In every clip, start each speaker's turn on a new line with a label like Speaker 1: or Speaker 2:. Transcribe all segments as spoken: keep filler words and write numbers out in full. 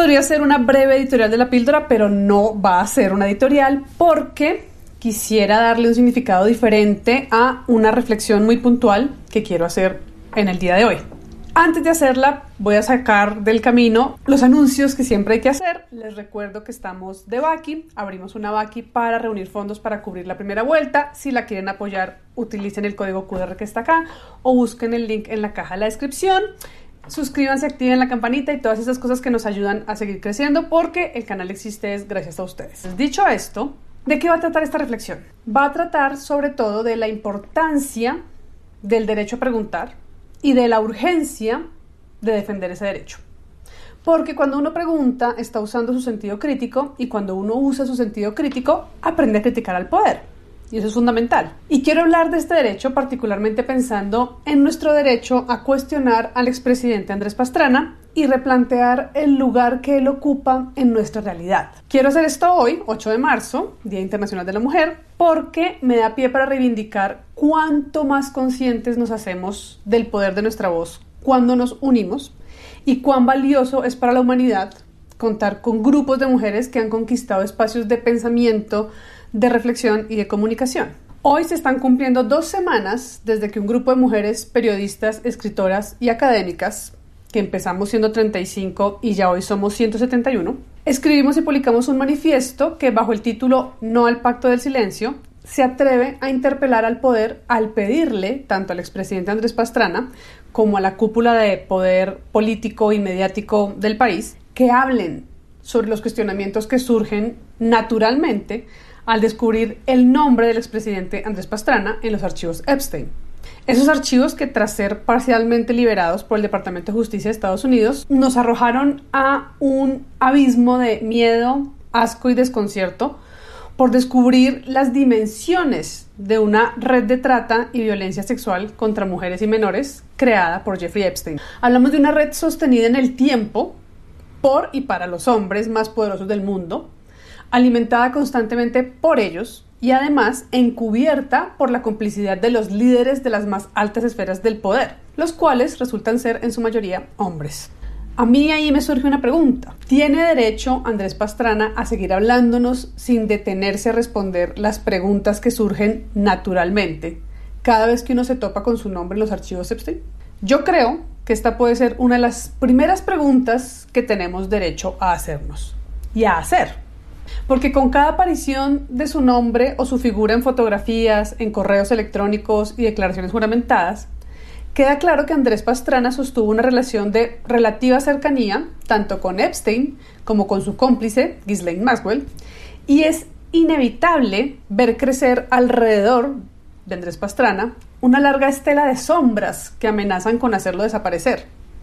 Speaker 1: podría ser una breve editorial de la píldora, pero no va a ser una editorial porque quisiera darle un significado diferente a una reflexión muy puntual que quiero hacer en el día de hoy. Antes de hacerla, voy a sacar del camino los anuncios que siempre hay que hacer. Les recuerdo que estamos de Baki. Abrimos una Baki para reunir fondos para cubrir la primera vuelta. Si la quieren apoyar, utilicen el código Q R que está acá o busquen el link en la caja de la descripción. Suscríbanse, activen la campanita y todas esas cosas que nos ayudan a seguir creciendo porque el canal existe es gracias a ustedes. Dicho esto, ¿de qué va a tratar esta reflexión? Va a tratar sobre todo de la importancia del derecho a preguntar y de la urgencia de defender ese derecho. Porque cuando uno pregunta, está usando su sentido crítico y cuando uno usa su sentido crítico, aprende a criticar al poder. Y eso es fundamental. Y quiero hablar de este derecho particularmente pensando en nuestro derecho a cuestionar al expresidente Andrés Pastrana y replantear el lugar que él ocupa en nuestra realidad. Quiero hacer esto hoy, ocho de marzo, Día Internacional de la Mujer, porque me da pie para reivindicar cuánto más conscientes nos hacemos del poder de nuestra voz cuando nos unimos y cuán valioso es para la humanidad contar con grupos de mujeres que han conquistado espacios de pensamiento, de reflexión y de comunicación. Hoy se están cumpliendo dos semanas desde que un grupo de mujeres periodistas, escritoras y académicas, que empezamos siendo treinta y cinco y ya hoy somos ciento setenta y uno, escribimos y publicamos un manifiesto que bajo el título No al Pacto del Silencio se atreve a interpelar al poder al pedirle tanto al expresidente Andrés Pastrana como a la cúpula de poder político y mediático del país que hablen sobre los cuestionamientos que surgen naturalmente al descubrir el nombre del expresidente Andrés Pastrana en los archivos Epstein. Esos archivos que tras ser parcialmente liberados por el Departamento de Justicia de Estados Unidos nos arrojaron a un abismo de miedo, asco y desconcierto por descubrir las dimensiones de una red de trata y violencia sexual contra mujeres y menores creada por Jeffrey Epstein. Hablamos de una red sostenida en el tiempo por y para los hombres más poderosos del mundo, alimentada constantemente por ellos y además encubierta por la complicidad de los líderes de las más altas esferas del poder, los cuales resultan ser en su mayoría hombres. A mí ahí me surge una pregunta. ¿Tiene derecho Andrés Pastrana a seguir hablándonos sin detenerse a responder las preguntas que surgen naturalmente cada vez que uno se topa con su nombre en los archivos Epstein? Yo creo que esta puede ser una de las primeras preguntas que tenemos derecho a hacernos y a hacer. Porque con cada aparición de su nombre o su figura en fotografías, en correos electrónicos y declaraciones juramentadas, queda claro que Andrés Pastrana sostuvo una relación de relativa cercanía, tanto con Epstein como con su cómplice, Ghislaine Maxwell, y es inevitable ver crecer alrededor de Andrés Pastrana una larga estela de sombras que amenazan con hacerlo desaparecer.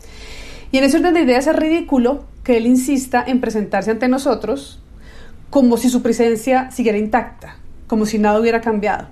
Speaker 1: Y en ese orden de ideas es ridículo que él insista en presentarse ante nosotros como si su presencia siguiera intacta, como si nada hubiera cambiado.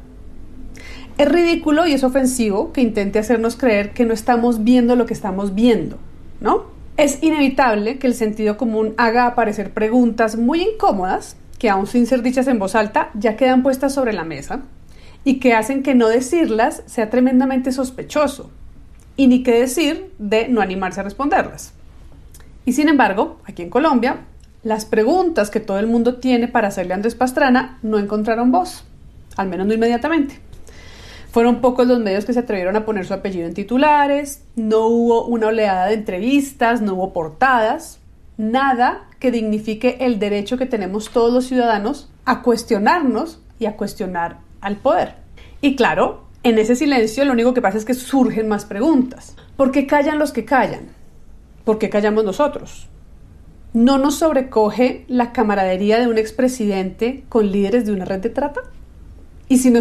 Speaker 1: Es ridículo y es ofensivo que intente hacernos creer que no estamos viendo lo que estamos viendo, ¿no? Es inevitable que el sentido común haga aparecer preguntas muy incómodas que, aun sin ser dichas en voz alta, ya quedan puestas sobre la mesa y que hacen que no decirlas sea tremendamente sospechoso, y ni qué decir de no animarse a responderlas. Y sin embargo, aquí en Colombia, las preguntas que todo el mundo tiene para hacerle a Andrés Pastrana no encontraron voz, al menos no inmediatamente. Fueron pocos los medios que se atrevieron a poner su apellido en titulares, no hubo una oleada de entrevistas, no hubo portadas, nada que dignifique el derecho que tenemos todos los ciudadanos a cuestionarnos y a cuestionar al poder. Y claro, en ese silencio lo único que pasa es que surgen más preguntas. ¿Por qué callan los que callan? ¿Por qué callamos nosotros? ¿No nos sobrecoge la camaradería de un expresidente con líderes de una red de trata? Y si nos